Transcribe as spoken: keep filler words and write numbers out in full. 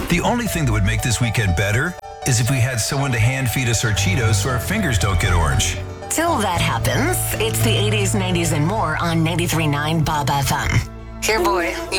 The only thing that would make this weekend better is if we had someone to hand feed us our Cheetos so our fingers don't get orange. Till that happens, it's the eighties, nineties, and more on ninety-three point nine Bob F M. Here, boy.